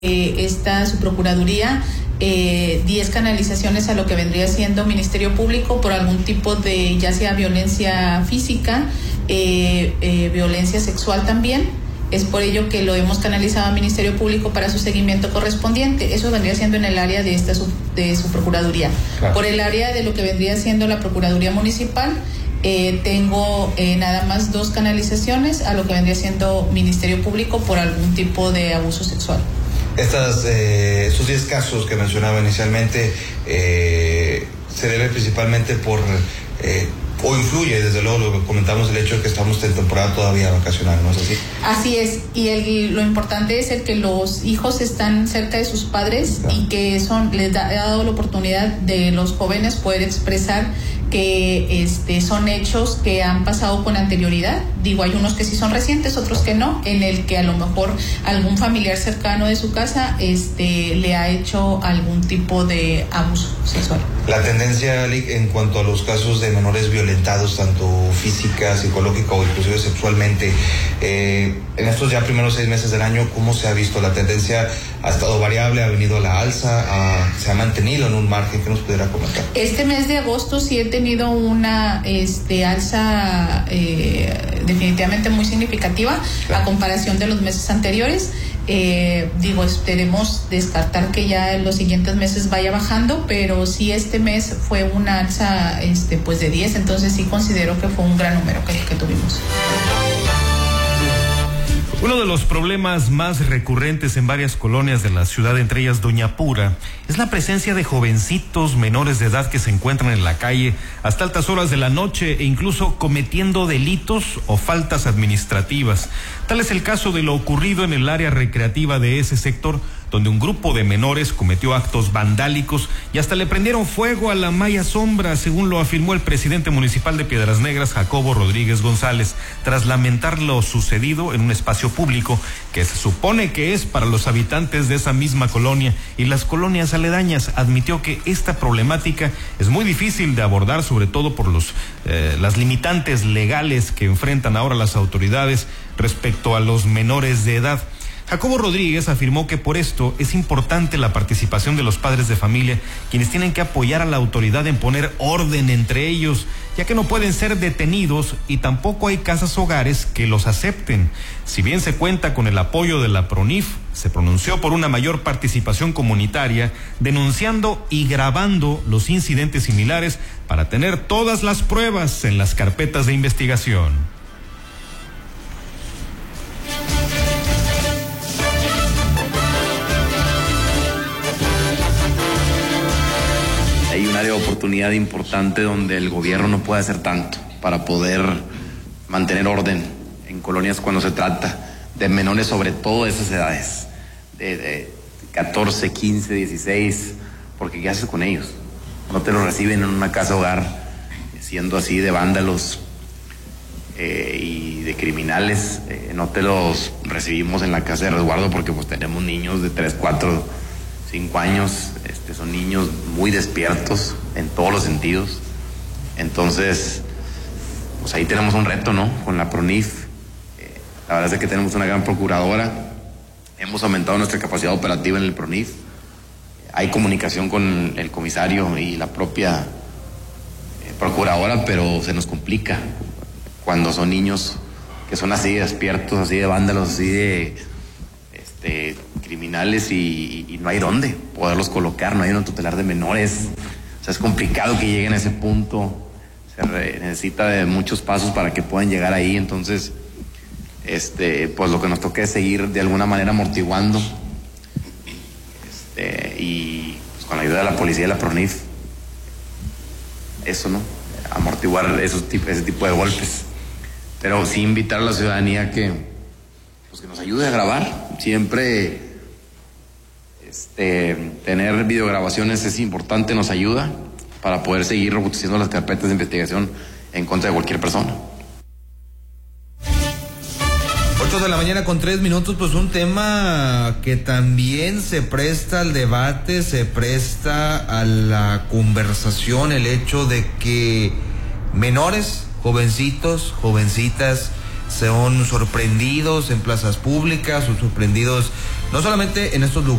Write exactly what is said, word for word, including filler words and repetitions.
Eh, esta su procuraduría, eh, diez canalizaciones a lo que vendría siendo Ministerio Público por algún tipo de, ya sea violencia física, eh, eh, violencia sexual también. Es por ello que lo hemos canalizado a Ministerio Público para su seguimiento correspondiente. Eso vendría siendo en el área de esta su, de su procuraduría. Claro. Por el área de lo que vendría siendo la Procuraduría Municipal, eh, tengo eh, nada más dos canalizaciones a lo que vendría siendo Ministerio Público por algún tipo de abuso sexual. Estas, eh, estos diez casos que mencionaba inicialmente, eh, se debe principalmente por, eh, o influye, desde luego, lo que comentamos, el hecho de que estamos en temporada todavía vacacional, ¿no es así? Así es, y el, lo importante es el que los hijos están cerca de sus padres, claro, y que son les da, ha dado la oportunidad de los jóvenes poder expresar que este, son hechos que han pasado con anterioridad. Digo, hay unos que sí son recientes, otros que no, en el que a lo mejor algún familiar cercano de su casa este, le ha hecho algún tipo de abuso sexual. La tendencia, Lic, en cuanto a los casos de menores violentados, tanto física, psicológica o inclusive sexualmente, eh, en estos ya primeros seis meses del año, ¿cómo se ha visto? ¿La tendencia ha estado variable, ha venido a la alza, a, se ha mantenido en un margen? ¿Qué nos pudiera comentar? Este mes de agosto sí he tenido una este, alza eh, definitivamente muy significativa, claro, a comparación de los meses anteriores. Eh, digo, esperemos descartar que ya en los siguientes meses vaya bajando, pero sí este mes fue una alza este, pues de diez, entonces sí considero que fue un gran número que, que tuvimos. Uno de los problemas más recurrentes en varias colonias de la ciudad, entre ellas Doña Pura, es la presencia de jovencitos menores de edad que se encuentran en la calle hasta altas horas de la noche e incluso cometiendo delitos o faltas administrativas. Tal es el caso de lo ocurrido en el área recreativa de ese sector, donde un grupo de menores cometió actos vandálicos y hasta le prendieron fuego a la malla sombra, según lo afirmó el presidente municipal de Piedras Negras, Jacobo Rodríguez González, tras lamentar lo sucedido en un espacio público que se supone que es para los habitantes de esa misma colonia y las colonias aledañas. Admitió que esta problemática es muy difícil de abordar, sobre todo por los eh, las limitantes legales que enfrentan ahora las autoridades respecto a los menores de edad. Jacobo Rodríguez afirmó que por esto es importante la participación de los padres de familia, quienes tienen que apoyar a la autoridad en poner orden entre ellos, ya que no pueden ser detenidos y tampoco hay casas hogares que los acepten. Si bien se cuenta con el apoyo de la PRONIF, se pronunció por una mayor participación comunitaria, denunciando y grabando los incidentes similares para tener todas las pruebas en las carpetas de investigación. Hay un área de oportunidad importante donde el gobierno no puede hacer tanto para poder mantener orden en colonias cuando se trata de menores, sobre todo de esas edades, de, de catorce, quince, dieciséis, porque ¿qué haces con ellos? No te los reciben en una casa hogar siendo así de vándalos eh, y de criminales, eh, no te los recibimos en la casa de resguardo porque pues tenemos niños de tres, cuatro, cinco años, este, son niños muy despiertos en todos los sentidos. Entonces, pues ahí tenemos un reto, ¿no? Con la PRONIF. Eh, la verdad es que tenemos una gran procuradora. Hemos aumentado nuestra capacidad operativa en el PRONIF. Hay comunicación con el comisario y la propia eh, procuradora, pero se nos complica cuando son niños que son así de despiertos, así de vándalos, así de este, criminales y, y no hay dónde poderlos colocar, no hay un tutelar de menores. O sea, es complicado que lleguen a ese punto. Se re, necesita de muchos pasos para que puedan llegar ahí. Entonces, este, pues lo que nos toca es seguir de alguna manera amortiguando. Este, y pues, con la ayuda de la policía y la PRONIF, eso, ¿no? Amortiguar esos, ese tipo de golpes. Pero sí invitar a la ciudadanía que, pues, que nos ayude a grabar. Siempre este, tener videograbaciones es importante, nos ayuda para poder seguir robusteciendo las carpetas de investigación en contra de cualquier persona. ocho de la mañana con tres minutos, pues un tema que también se presta al debate, se presta a la conversación, el hecho de que menores, jovencitos, jovencitas, son sorprendidos en plazas públicas o sorprendidos no solamente en estos lugares,